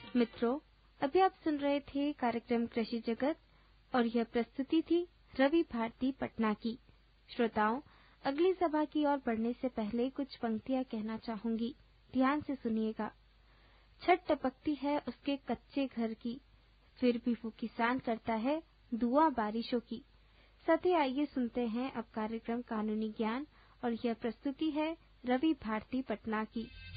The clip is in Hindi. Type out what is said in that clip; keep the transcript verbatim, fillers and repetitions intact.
मित्रों, अभी आप सुन रहे थे कार्यक्रम कृषि जगत और यह प्रस्तुति थी रवि भारती पटना की। श्रोताओं, अगली सभा की ओर बढ़ने से पहले कुछ पंक्तियां कहना चाहूंगी, ध्यान से सुनिएगा। छत टपकती है उसके कच्चे घर की, फिर भी वो किसान करता है दुआ बारिशों की। साथ ही आइए सुनते हैं अब कार्यक्रम कानूनी ज्ञान और यह प्रस्तुति है रवि भारती पटना की।